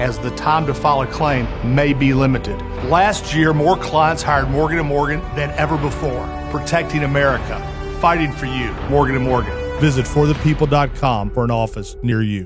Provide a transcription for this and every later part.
as the time to file a claim may be limited. Last year, more clients hired Morgan & Morgan than ever before, protecting America, fighting for you. Morgan & Morgan. Visit forthepeople.com for an office near you.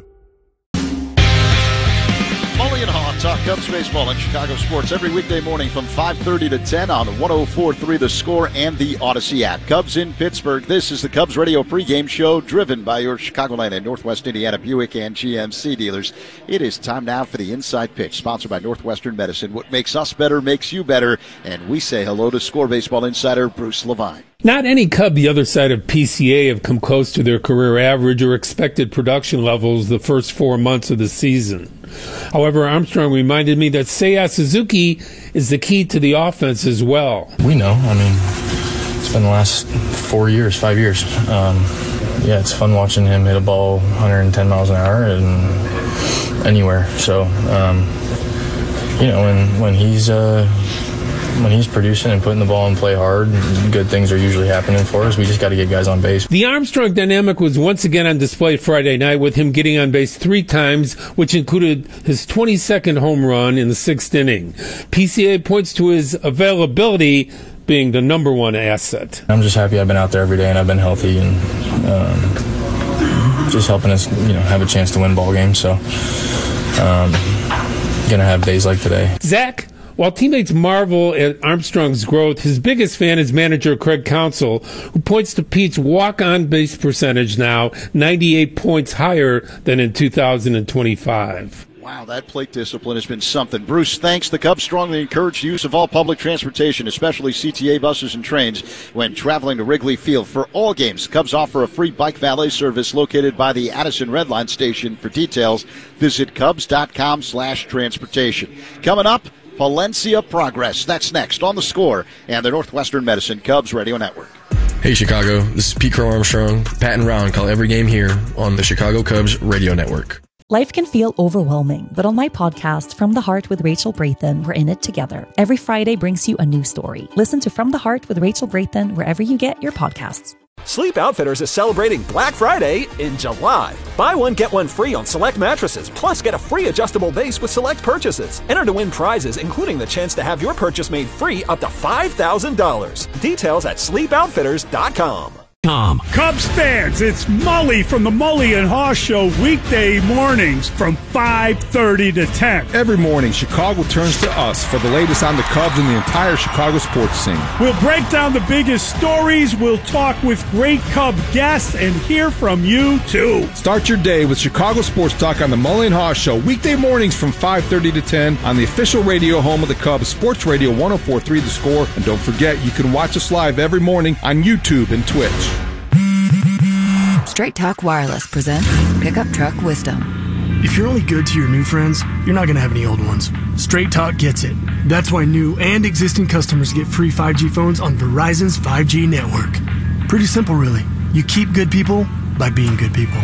Mully and Haw talk Cubs baseball and Chicago sports every weekday morning from 5:30 to 10 on 104.3 The Score and the Odyssey app. Cubs in Pittsburgh. This is the Cubs radio pregame show driven by your Chicagoland and Northwest Indiana Buick and GMC dealers. It is time now for the Inside Pitch, sponsored by Northwestern Medicine. What makes us better makes you better. And we say hello to Score Baseball insider Bruce Levine. Not any Cub the other side of PCA have come close to their career average or expected production levels the first 4 months of the season. However, Armstrong reminded me that Seiya Suzuki is the key to the offense as well. We know. I mean, it's been the last 5 years. Yeah, it's fun watching him hit a ball 110 miles an hour and anywhere. So, you know, when he's producing and putting the ball in play hard, good things are usually happening for us. We just got to get guys on base. The Armstrong dynamic was once again on display Friday night with him getting on base 3 times, which included his 22nd home run in the 6th inning. PCA points to his availability being the number one asset. I'm just happy I've been out there every day and I've been healthy and just helping us, you know, have a chance to win ball games. So, gonna have days like today. Zach, while teammates marvel at Armstrong's growth, his biggest fan is manager Craig Counsell, who points to Pete's walk-on base percentage now 98 points higher than in 2025. Wow, that plate discipline has been something. Bruce, thanks. The Cubs strongly encourage use of all public transportation, especially CTA buses and trains, when traveling to Wrigley Field. For all games, Cubs offer a free bike valet service located by the Addison Red Line station. For details, visit Cubs.com/transportation. Coming up, Palencia Progress. That's next on The Score and the Northwestern Medicine Cubs Radio Network. Hey, Chicago. This is Pete Crow Armstrong. Pat and Ron call every game here on the Chicago Cubs Radio Network. Life can feel overwhelming, but on my podcast, From the Heart with Rachel Brathen, we're in it together. Every Friday brings you a new story. Listen to From the Heart with Rachel Brathen wherever you get your podcasts. Sleep Outfitters is celebrating Black Friday in July. Buy one, get one free on select mattresses, plus get a free adjustable base with select purchases. Enter to win prizes, including the chance to have your purchase made free up to $5,000. Details at sleepoutfitters.com. Cubs fans, it's Mully from the Mully and Haw Show weekday mornings from 5:30 to 10. Every morning, Chicago turns to us for the latest on the Cubs and the entire Chicago sports scene. We'll break down the biggest stories, we'll talk with great Cub guests, and hear from you, too. Start your day with Chicago Sports Talk on the Mully and Haw Show, weekday mornings from 5:30 to 10 on the official radio home of the Cubs, Sports Radio 104.3 The Score. And don't forget, you can watch us live every morning on YouTube and Twitch. Straight Talk Wireless presents Pickup Truck Wisdom. If you're only good to your new friends, you're not going to have any old ones. Straight Talk gets it. That's why new and existing customers get free 5G phones on Verizon's 5G network. Pretty simple, really. You keep good people by being good people.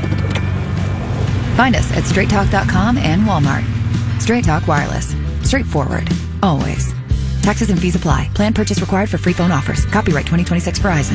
Find us at straighttalk.com and Walmart. Straight Talk Wireless. Straightforward. Always. Taxes and fees apply. Plan purchase required for free phone offers. Copyright 2026 Verizon.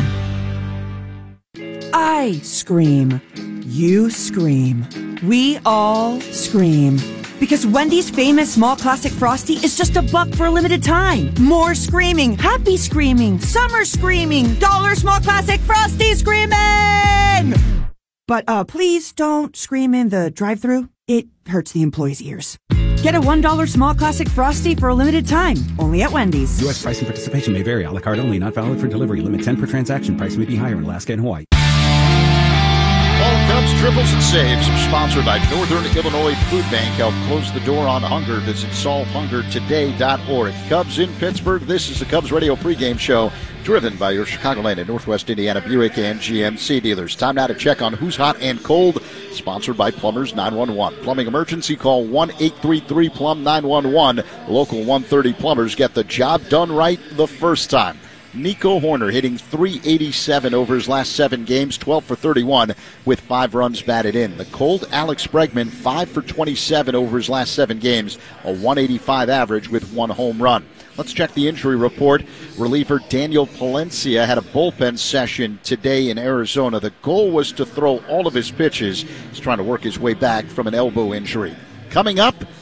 I scream. You scream. We all scream. Because Wendy's famous small classic Frosty is just $1 for a limited time. More screaming, happy screaming, summer screaming, dollar small classic Frosty screaming! But please don't scream in the drive-thru. It hurts the employees' ears. Get a $1 small classic Frosty for a limited time. Only at Wendy's. U.S. price and participation may vary. A la carte only. Not valid for delivery. Limit 10 per transaction. Price may be higher in Alaska and Hawaii. All Cubs triples and saves are sponsored by Northern Illinois Food Bank. Help close the door on hunger. Visit solvehungertoday.org. Cubs in Pittsburgh. This is the Cubs Radio pregame show, driven by your Chicagoland and Northwest Indiana Buick and GMC dealers. Time now to check on who's hot and cold. Sponsored by Plumbers 911. Plumbing emergency, call 1-833-PLUM-911. Local 130 plumbers get the job done right the first time. Nico Horner hitting .387 over his last 7 games, 12 for 31 with 5 runs batted in. The cold Alex Bregman, 5 for 27 over his last 7 games, a .185 average with 1 home run. Let's check the injury report. Reliever Daniel Palencia had a bullpen session today in Arizona. The goal was to throw all of his pitches. He's trying to work his way back from an elbow injury. Coming up,